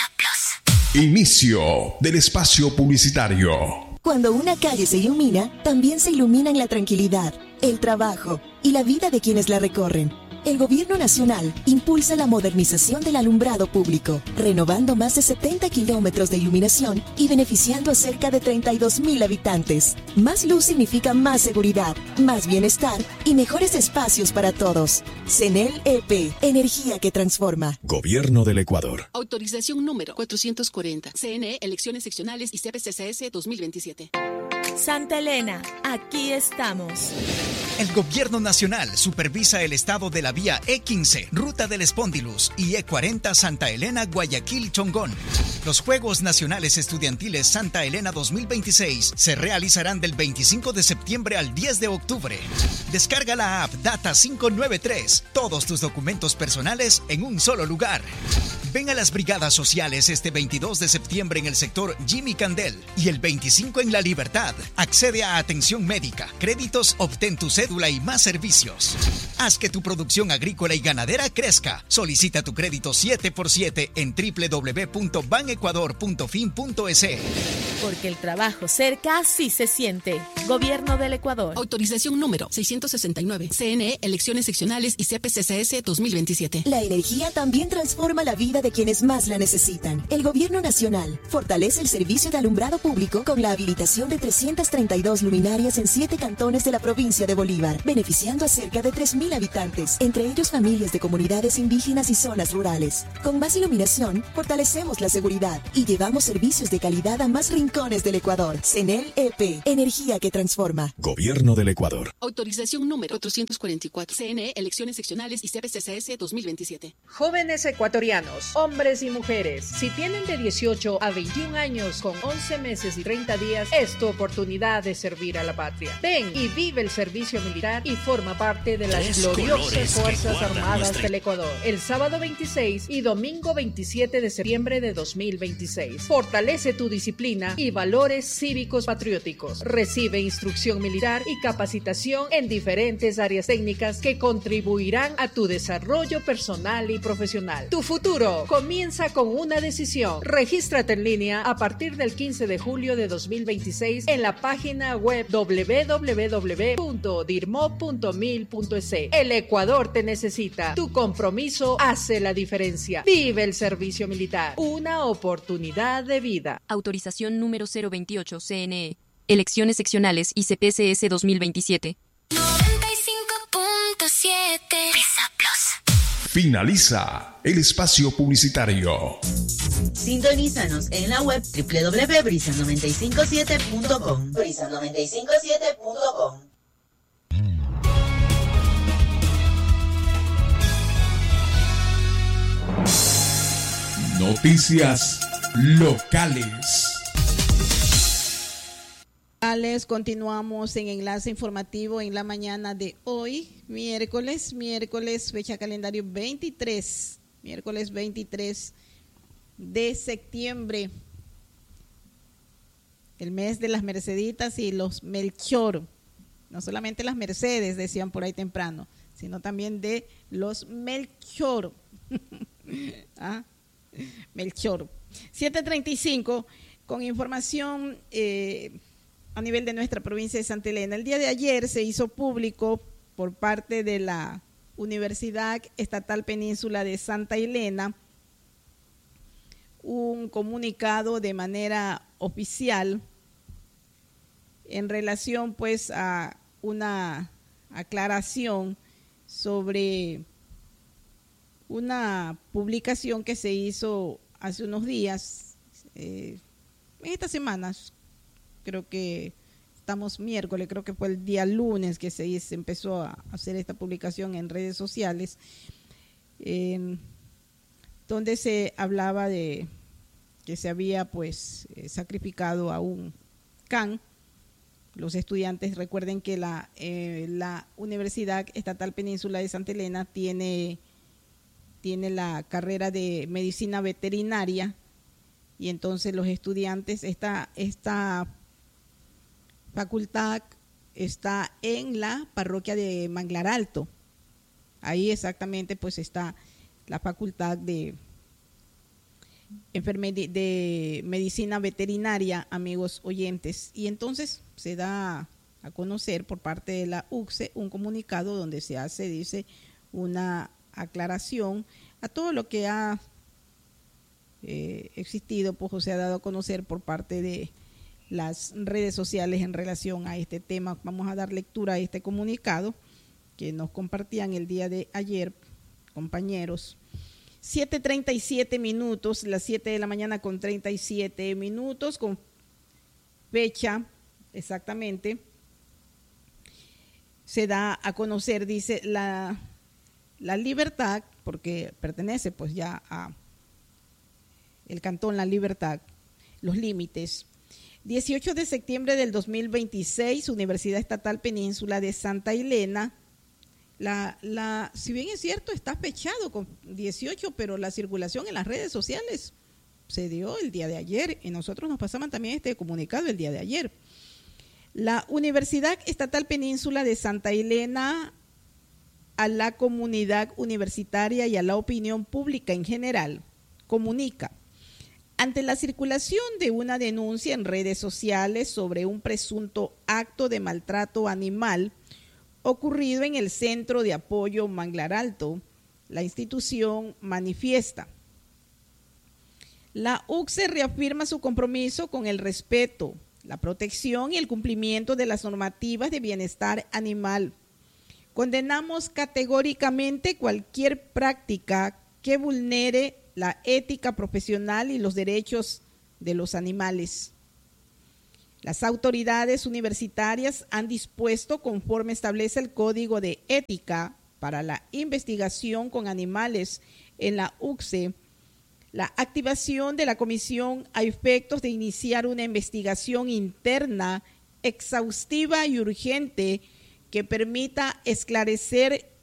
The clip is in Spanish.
Inicio del espacio publicitario. Cuando una calle se ilumina, también se iluminan la tranquilidad, el trabajo y la vida de quienes la recorren. El Gobierno Nacional impulsa la modernización del alumbrado público, renovando más de 70 kilómetros de iluminación y beneficiando a cerca de 32,000 habitantes. Más luz significa más seguridad, más bienestar y mejores espacios para todos. CNEL EP, energía que transforma. Gobierno del Ecuador. Autorización número 440. CNE, elecciones seccionales y CPCCS 2027. Santa Elena, aquí estamos. El Gobierno Nacional supervisa el estado de la vía E15, Ruta del Espóndilus y E40 Santa Elena, Guayaquil, Chongón. Los Juegos Nacionales Estudiantiles Santa Elena 2026 se realizarán del 25 de septiembre al 10 de octubre. Descarga la app Data 593. Todos tus documentos personales en un solo lugar. Ven a las brigadas sociales este 22 de septiembre en el sector Jimmy Candel y el 25 en La Libertad. Accede a atención médica, créditos, obtén tu cédula y más servicios. Haz que tu producción agrícola y ganadera crezca. Solicita tu crédito 7x7 en www.banecuador.fin.es. Porque el trabajo cerca sí se siente. Gobierno del Ecuador. Autorización número 669. CNE, elecciones seccionales y CPCCS 2027. La energía también transforma la vida de quienes más la necesitan. El Gobierno Nacional fortalece el servicio de alumbrado público con la habilitación de 332 luminarias en 7 cantones de la provincia de Bolívar, beneficiando a cerca de 3,000 habitantes, entre ellos familias de comunidades indígenas y zonas rurales. Con más iluminación, fortalecemos la seguridad y llevamos servicios de calidad a más rincones del Ecuador. CNEL EP, energía que transforma. Gobierno del Ecuador. Autorización número 444. CNE, elecciones seccionales y CPCCS 2027. Jóvenes ecuatorianos, hombres y mujeres, si tienen de 18 a 21 años con 11 meses y 30 días, es tu oportunidad de servir a la patria. Ven y vive el servicio militar y forma parte de las gloriosas Fuerzas Armadas del Ecuador. El sábado 26 y domingo 27 de septiembre de 2026. Fortalece tu disciplina y valores cívicos patrióticos. Recibe instrucción militar y capacitación en diferentes áreas técnicas que contribuirán a tu desarrollo personal y profesional. Tu futuro comienza con una decisión. Regístrate en línea a partir del 15 de julio de 2026 en la página web www.dirmo.mil.es. El Ecuador te necesita. Tu compromiso hace la diferencia. Vive el servicio militar. Una oportunidad de vida. Autorización número 028 CNE. Elecciones seccionales y CPCS 2027. 95.7 Brisa Plus. Finaliza el espacio publicitario. Sintonízanos en la web www.brisa957.com. Brisa957.com. Noticias locales. Continuamos en enlace informativo en la mañana de hoy, miércoles, fecha calendario 23, miércoles 23 de septiembre, el mes de las Merceditas y los Melchor, no solamente las Mercedes, decían por ahí temprano, sino también de los Melchor. Melchor. 7:35, con información a nivel de nuestra provincia de Santa Elena. El día de ayer se hizo público por parte de la Universidad Estatal Península de Santa Elena un comunicado de manera oficial en relación pues a una aclaración sobre una publicación que se hizo hace unos días, en estas semanas. Creo que estamos miércoles, creo que fue el día lunes que se empezó a hacer esta publicación en redes sociales, donde se hablaba de que se había pues sacrificado a un can. Los estudiantes, recuerden que la Universidad Estatal Península de Santa Elena tiene la carrera de medicina veterinaria, y entonces los estudiantes, esta facultad está en la parroquia de Manglar Alto. Ahí exactamente pues está la facultad de de medicina veterinaria, amigos oyentes. Y entonces se da a conocer por parte de la UCSE un comunicado donde se hace, dice, una aclaración a todo lo que ha existido, pues, o se ha dado a conocer por parte de las redes sociales en relación a este tema. Vamos a dar lectura a este comunicado que nos compartían el día de ayer, compañeros. 7:37 minutos, las 7 de la mañana con 37 minutos, con fecha exactamente. Se da a conocer, dice, la Libertad, porque pertenece pues ya a el Cantón La Libertad, los límites. 18 de septiembre del 2026, Universidad Estatal Península de Santa Elena. Si bien es cierto, está fechado con 18, pero la circulación en las redes sociales se dio el día de ayer y nosotros nos pasaban también este comunicado el día de ayer. La Universidad Estatal Península de Santa Elena, a la comunidad universitaria y a la opinión pública en general, comunica: ante la circulación de una denuncia en redes sociales sobre un presunto acto de maltrato animal ocurrido en el Centro de Apoyo Manglar Alto, la institución manifiesta: la UCSE reafirma su compromiso con el respeto, la protección y el cumplimiento de las normativas de bienestar animal. Condenamos categóricamente cualquier práctica que vulnere la ética profesional y los derechos de los animales. Las autoridades universitarias han dispuesto, conforme establece el Código de Ética para la investigación con animales en la UCSE, la activación de la comisión a efectos de iniciar una investigación interna exhaustiva y urgente que permita esclarecer